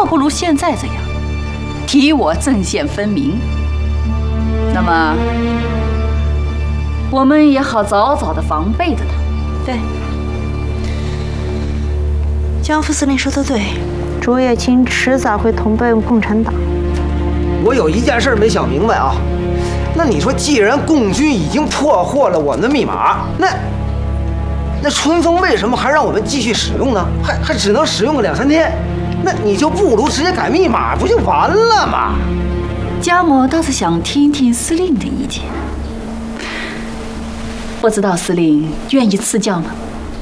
不如现在这样，敌我阵线分明。那么，我们也好早早的防备着他。 对，江副司令说的对，卓越清迟早会投奔共产党。 我有一件事没想明白啊，那你说，既然共军已经破获了我们的密码，那春风为什么还让我们继续使用呢？还只能使用个2、3天，那你就不如直接改密码，不就完了吗？ 家母倒是想听听司令的意见。不知道司令愿意赐教吗？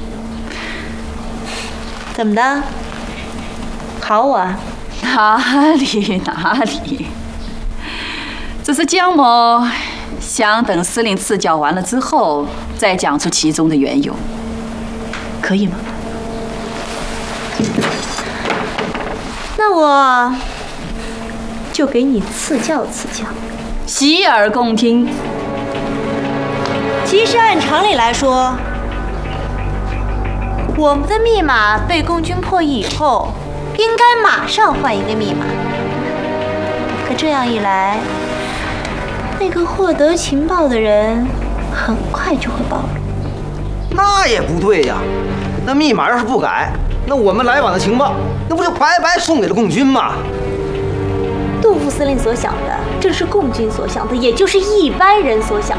怎么的？考我啊？ 哪里？只是江某想等司令赐教完了之后，再讲出其中的缘由，可以吗？ 那我就给你赐教。 洗耳恭听。 其实按常理来说，我们的密码被共军破译以后，应该马上换一个密码。可这样一来，那个获得情报的人很快就会暴露。 那也不对呀，那密码要是不改，那我们来往的情报，那不就白白送给了共军吗？ 杜副司令所想的，正是共军所想的，也就是一般人所想的。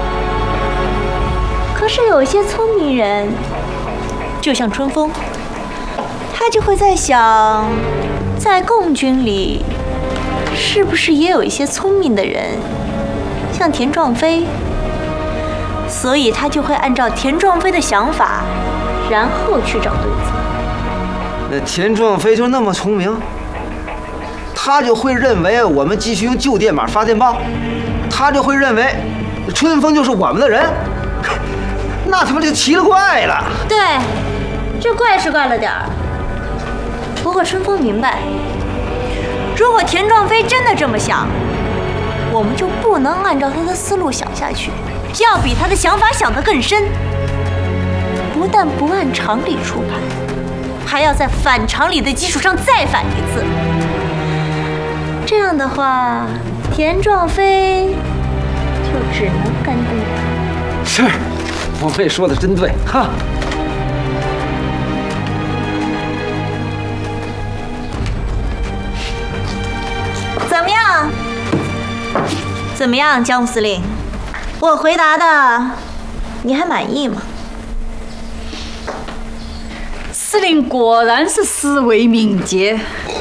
可是有一些聪明人，就像春风，他就会在想，在共军里，是不是也有一些聪明的人，像田壮飞？所以他就会按照田壮飞的想法，然后去找对策。 那田壮飞就那么聪明，他就会认为我们继续用旧电码发电报，他就会认为春风就是我们的人，那他妈就奇了怪了。 对，这怪是怪了点儿。不过春风明白，如果田壮飞真的这么想，我们就不能按照他的思路想下去，要比他的想法想得更深。不但不按常理出牌，还要在反常理的基础上再反一次。这样的话，田壮飞就只能跟对了。 是，王飞说的真对，哈。 怎么样，江司令？我回答的，你还满意吗？ 司令果然是思维敏捷，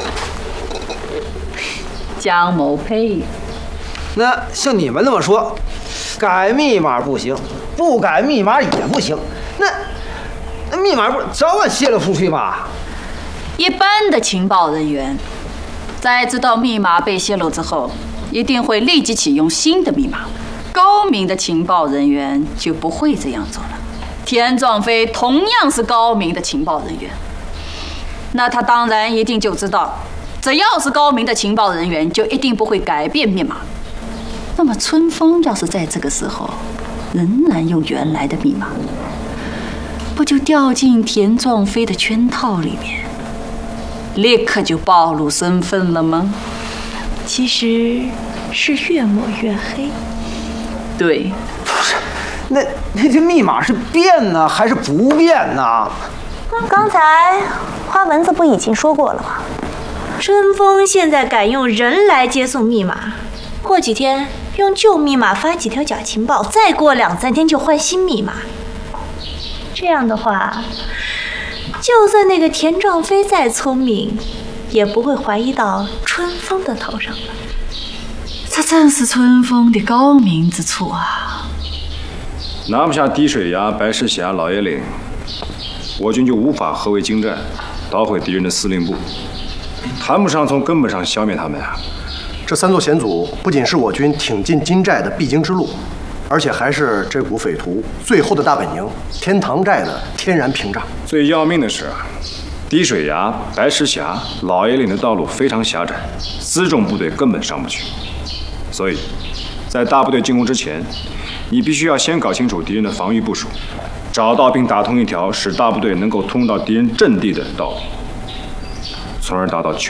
江某佩。 那像你们那么说，改密码不行，不改密码也不行，那密码不早晚泄露出去吗？ 一般的情报人员，在知道密码被泄露之后，一定会立即启用新的密码。高明的情报人员就不会这样做了。田壮飞同样是高明的情报人员，那他当然一定就知道，只要是高明的情报人员，就一定不会改变密码。那么春风要是在这个时候仍然用原来的密码，不就掉进田壮飞的圈套里面，立刻就暴露身份了吗？ 其实是越抹越黑。 对， 不是，那这密码是变呢还是不变呢？ 刚才花蚊子不已经说过了吗？春风现在改用人来接送密码，过几天用旧密码发几条假情报，再过2、3天就换新密码。这样的话，就算那个田壮飞再聪明，也不会怀疑到春风的头上了。 这正是春风的高明之处啊！ 拿不下滴水崖、白石峡、老爷岭，我军就无法合围精战，捣毁敌人的司令部，谈不上从根本上消灭他们啊！ 这3座险阻不仅是我军挺进金寨的必经之路，而且还是这股匪徒最后的大本营——天堂寨的天然屏障。 最要命的是啊，滴水崖、白石峡、老爷岭的道路非常狭窄，辎重部队根本上不去。所以，在大部队进攻之前，你必须要先搞清楚敌人的防御部署，找到并打通一条使大部队能够通到敌人阵地的道路，从而达到全